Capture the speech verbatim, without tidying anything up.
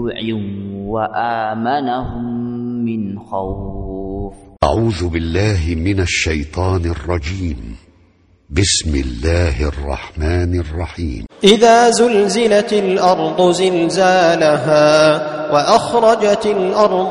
جوع وآمنهم من خوف. أعوذ بالله من الشيطان الرجيم. بسم الله الرحمن الرحيم. إذا زلزلت الأرض زلزالها وأخرجت الأرض